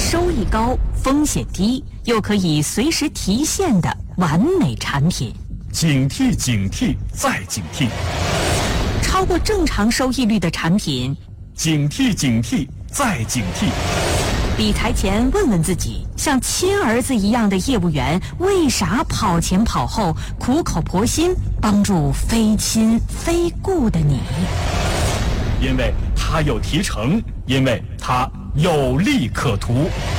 收益高、风险低，又可以随时提现的完美产品。 警惕警惕再警惕， 超过正常收益率的产品， 警惕警惕再警惕。 理财前问问自己，像亲儿子一样的业务员为啥跑前跑后，苦口婆心帮助非亲非故的你？ 因为他有提成，因为他有利可图。